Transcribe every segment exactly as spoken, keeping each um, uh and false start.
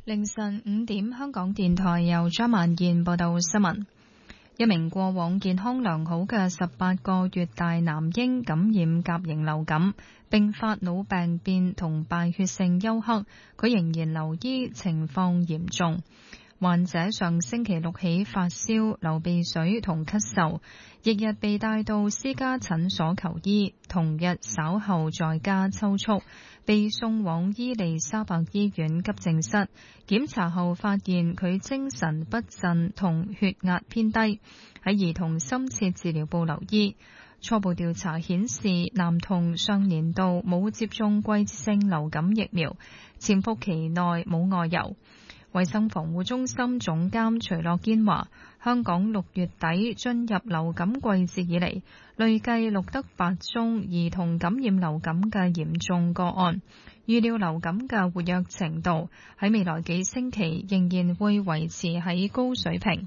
凌晨五點，香港電台由張曼燕報道新聞。一名過往健康良好嘅十八個月大男嬰感染甲型流感，併發腦病變同敗血性休克，佢仍然留醫，情況嚴重。患者上星期六起發燒、流鼻水同咳嗽，翌日被帶到私家診所求醫，同日稍後在家抽搐，被送往伊利沙伯醫院急症室，檢查後發現佢精神不振同血壓偏低，喺兒童深切治療部留醫。初步調查顯示，男童上年度冇接種季節性流感疫苗，潛伏期內冇外遊。衛生防護中心總監徐樂堅話，香港六月底進入流感季節以嚟，累計錄得八宗兒童感染流感嘅嚴重個案，預料流感嘅活躍程度喺未來幾星期仍然會維持喺高水平。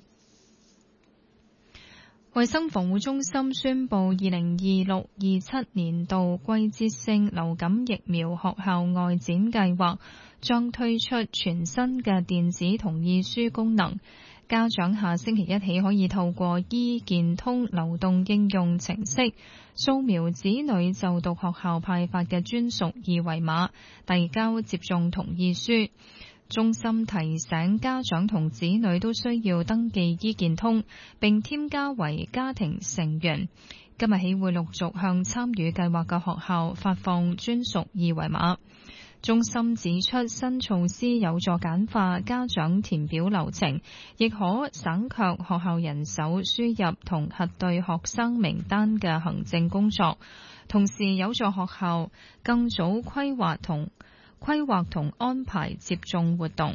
衛生防護中心宣布，二零二六二七年度季節性流感疫苗學校外展計劃將推出全新嘅電子同意書功能，家長下星期一起可以透過醫健通流動應用程式掃描子女就讀學校派發嘅專屬二維碼，遞交接種同意書。中心提醒家長同子女都需要登記醫健通，並添加為家庭成員。今日起會陸續向參與計劃嘅學校發放專屬二維碼。中心指出，新措施有助簡化家長填表流程，亦可省卻學校人手輸入同核對學生名單嘅行政工作，同時有助學校更早規劃同規劃同安排接種活動。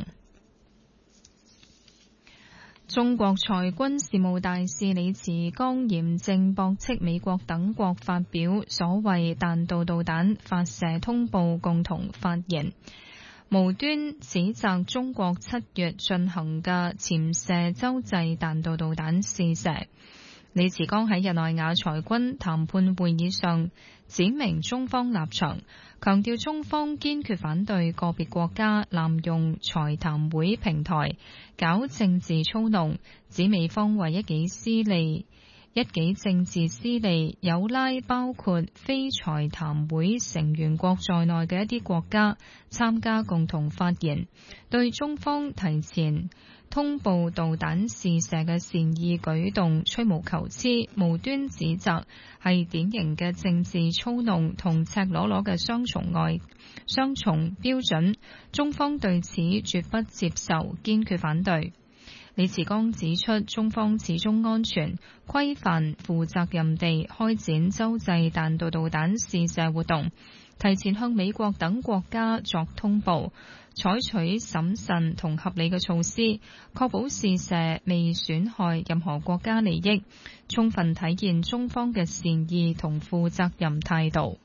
中國裁軍事務大使李慈剛嚴正駁斥美國等國發表所謂彈道導彈發射通報共同發言，無端指責中國七月進行嘅潛射洲際彈道導彈試射。李慈剛喺日內瓦裁軍談判會議上指明中方立場，強調中方堅決反對個別國家濫用裁談會平台搞政治操弄，指美方為一己私利、一己政治私利，有拉包括非裁談會成員國在內嘅一啲國家參加共同發言，對中方提前通報導彈試射嘅善意舉動吹毛求疵，無端指責係典型嘅政治操弄同赤裸裸嘅雙重外雙重標準，中方對此絕不接受，堅決反對。李慈剛指出，中方始終安全、規範、負責任地開展洲際彈道導彈試射活動，提前向美國等國家作通報，採取審慎同合理嘅措施，確保試射未損害任何國家利益，充分體現中方嘅善意同負責任態度。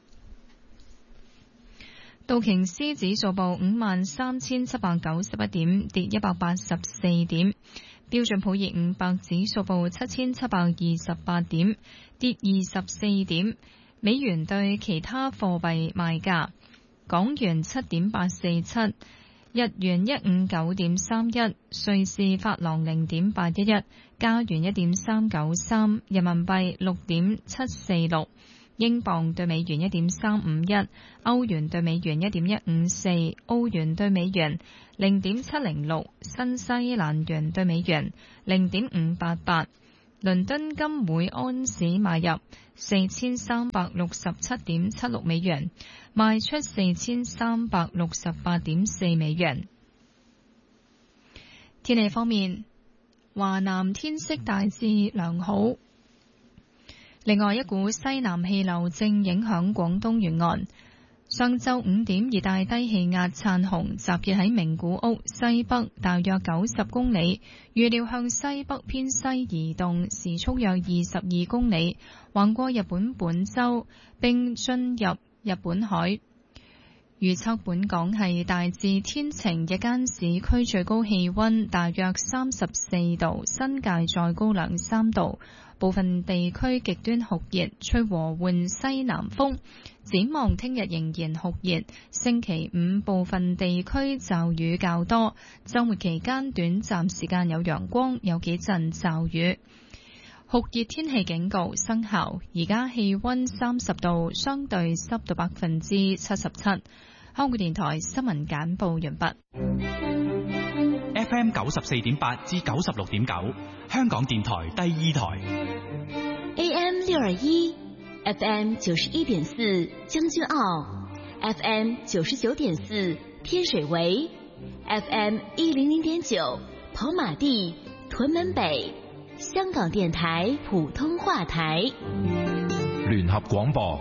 道瓊斯指數報五萬三千七百九十一點，跌一百八十四點。標準普爾五百指數報七千七百二十八點，跌二十四點。美元對其他貨幣賣價：港元七點八四七，日元一五九點三一，瑞士法郎零點八一一，加元一點三九三，人民幣六點七四六。英鎊對美元一點三五一，歐元對美元一點一五四，澳元對美元零點七零六，新西蘭元對美元零點五八八。倫敦金每安士買入四千三百六十七點七六美元，賣出四千三百六十八點四美元。天氣方面，華南天色大致良好。另外，一股西南氣流正影響廣東沿岸。上晝五點，熱帶低氣壓燦紅集結喺名古屋西北大約九十公里，預料向西北偏西移動，時速約二十二公里，橫過日本本州並進入日本海。預測本港係大致天晴，日間市區最高氣溫大約三十四度，新界再高兩三度。 部分地區極端酷熱，吹和緩西南風。展望聽日仍然酷熱，星期五部分地區驟雨較多，週末期間短暫時間有陽光，有幾陣驟雨。酷熱天氣警告生效，而家氣溫三十度，相對濕度百分之七十七。香港電台新聞簡報完畢。 F M 九十四點八至九十六點九，香港電台第二台。 A M 六二一，F M 九十一點四，將軍澳 ，F M 九十九點四，天水圍 ，F M 一零零點九，跑馬地、屯門北。香港電台普通話台聯合廣播。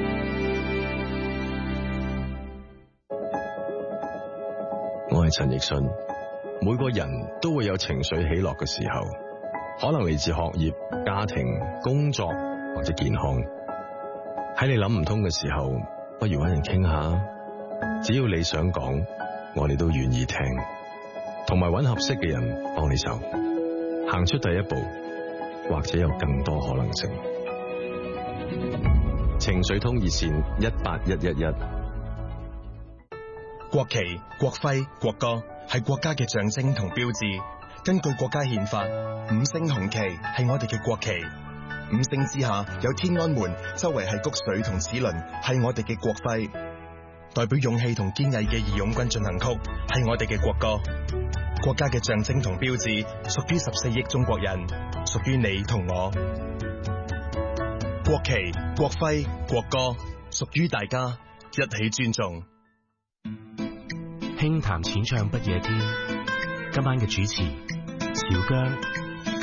我係陳奕迅。每個人都會有情緒起落嘅時候，可能嚟自學業、家庭、工作或者健康。喺你諗唔通嘅時候，不如搵人傾下。只要你想講，我哋都願意聽，同埋搵合適嘅人幫你手。行出第一步，或者有更多可能性。情緒通熱線一八一一一。 國旗、國徽、國歌係國家嘅象徵同標誌。根據國家憲法，五星紅旗係我哋嘅國旗。五星之下有天安門，周圍係谷穗同齒輪，係我哋嘅國徽。代表勇氣同堅毅嘅義勇軍進行曲係我哋嘅國歌。國家嘅象徵同標誌屬於十四億中國人，屬於你同我。國旗、國徽、國歌屬於大家，一起尊重。 輕談淺唱不夜天，今晚嘅主持小姜。